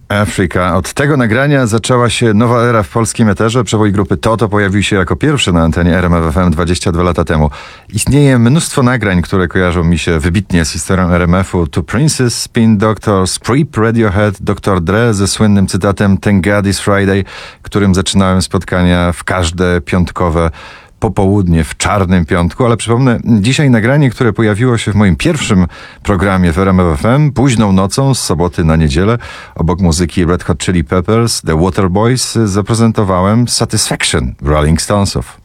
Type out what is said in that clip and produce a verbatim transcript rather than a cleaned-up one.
Africa. Od tego nagrania zaczęła się nowa era w polskim eterze. Przebój grupy Toto pojawił się jako pierwszy na antenie R M F F M dwadzieścia dwa lata temu. Istnieje mnóstwo nagrań, które kojarzą mi się wybitnie z historią R M F-u. Two Princes, Spin Doctors, Creep, Radiohead, doktor Dre ze słynnym cytatem Thank God It's Friday, którym zaczynałem spotkania w każde piątkowe popołudnie w Czarnym Piątku, ale przypomnę, dzisiaj nagranie, które pojawiło się w moim pierwszym programie w R M F F M, późną nocą z soboty na niedzielę, obok muzyki Red Hot Chili Peppers, The Waterboys, zaprezentowałem Satisfaction Rolling Stonesów.